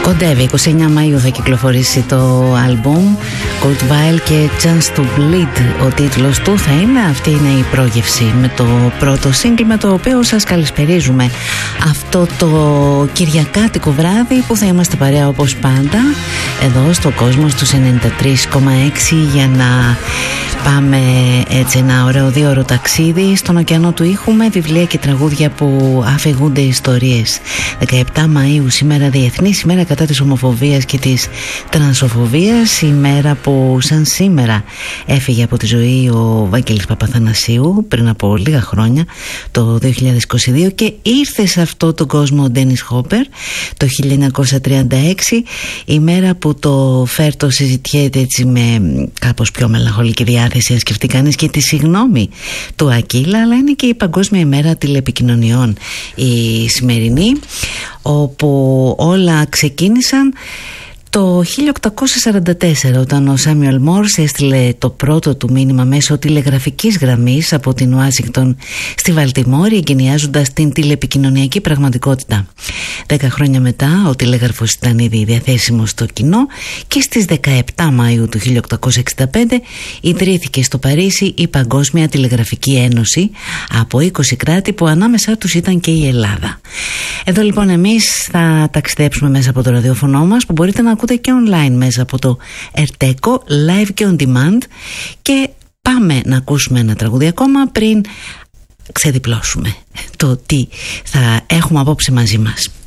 Κοντεύει, 29 Μαΐου θα κυκλοφορήσει το άλμπουμ Kurt Weill και Chance to Bleed. Ο τίτλος του θα είναι, αυτή είναι η πρόγευση με το πρώτο σύγκλι με το οποίο σας καλησπερίζουμε αυτό το κυριακάτικο βράδυ που θα είμαστε παρέα όπως πάντα εδώ στο κόσμο στους 93,6 για να πάμε έτσι ένα ωραίο 2ωρο ταξίδι στον ωκεανό του ήχου με βιβλία και τραγούδια που αφηγούνται ιστορίες. 17 Μαΐου σήμερα Διεθνής ημέρα κατά της ομοφοβίας και της τρανσοφοβίας, η μέρα που σαν σήμερα έφυγε από τη ζωή ο Βαγγέλης Παπαθανασίου πριν από λίγα χρόνια, το 2022, και ήρθε σε αυτό τον κόσμο ο Ντένις Χόπερ το 1936, η μέρα που το φέρτο συζητιέται έτσι με κάπως πιο μελαγχολική διάθεση, αν σκεφτεί κανείς και τη συγγνώμη του Ακύλα, αλλά είναι και η Παγκόσμια ημέρα τηλεπικοινωνιών η σημερινή, όπου όλα ξεκίνησαν το 1844 όταν ο Σάμιουελ Μόρς έστειλε το πρώτο του μήνυμα μέσω τηλεγραφικής γραμμής από την Ουάσιγκτον στη Βαλτιμόρη, εγκαινιάζοντας την τηλεπικοινωνιακή πραγματικότητα. 10 χρόνια μετά ο τηλέγραφος ήταν ήδη διαθέσιμος στο κοινό και στις 17 Μαΐου του 1865 ιδρύθηκε στο Παρίσι η Παγκόσμια Τηλεγραφική Ένωση από 20 κράτη που ανάμεσά τους ήταν και η Ελλάδα. Εδώ λοιπόν εμείς θα ταξιδέψουμε μέσα από το ραδιόφωνο μας που μπορείτε να ακούτε και online μέσα από το Erteco live και on demand, και πάμε να ακούσουμε ένα τραγούδι ακόμα πριν ξεδιπλώσουμε το τι θα έχουμε απόψε μαζί μας.